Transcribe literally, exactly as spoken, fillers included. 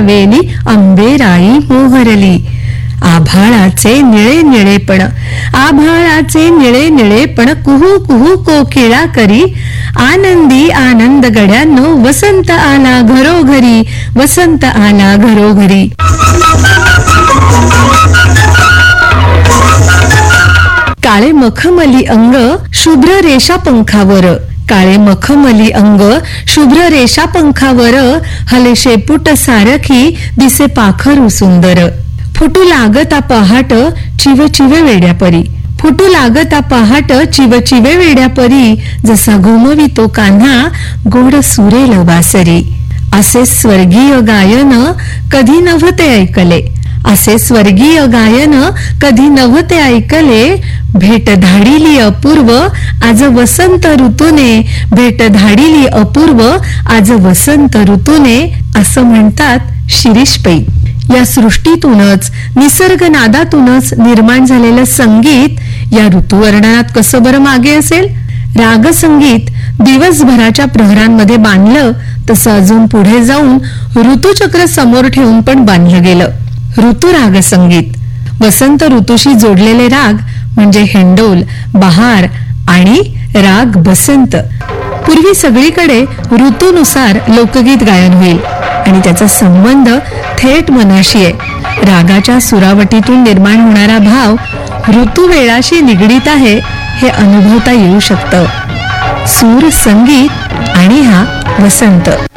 नवेली अंबेराई मोहरली. आभाळाचे निळे निळेपण आभाळाचे निळे निळेपण कुहू कुहू कोकिळा करी. आनंदी आनंद गड्यानो वसंत आला घरोघरी वसंत आला घरोघरी. काळे मखमली अंग शुभ्र रेषा पंखावर काळे मखमली अंग शुभ्र रेषा पंखावर हले शेपूट सारखी दिसे पाखरू सुंदर. फुटू लागता पहाट चिव चिवे वेड्यापरी फुटू लागता पहाट चिव चिवे वेड्यापरी. जसा घुमवितो कान्हा गोड सुरेल वासरी. असे स्वर्गीय गायन कधी नव्हते ऐकले असे स्वर्गीय गायन कधी नव्हते ऐकले. भेट धाडिली अपूर्व आज वसंत ऋतूने भेट धाडिली अपूर्व आज वसंत ऋतूने असं म्हणतात शिरीष पै. या सृष्टीतूनच निसर्ग नादातूनच निर्माण झालेलं संगीत या ऋतुवर्णनात कसं बरं मागे असेल. रागसंगीत दिवसभराच्या प्रहरांमध्ये बांधलं तसं अजून पुढे जाऊन ऋतुचक्र समोर ठेवून पण बांधलं गेलं. ऋतुराग संगीत वसंत ऋतूशी जोडलेले राग म्हणजे हेंडोल, बहार आणि राग बसंत. पूर्वी सगळीकडे ऋतूनुसार लोकगीत गायन होईल आणि त्याचा संबंध थेट मनाशी आहे. रागाच्या सुरावटीतून निर्माण होणारा भाव ऋतुवेळाशी निगडीत आहे हे अनुभवता येऊ शकतं. सूर संगीत आणि हा वसंत.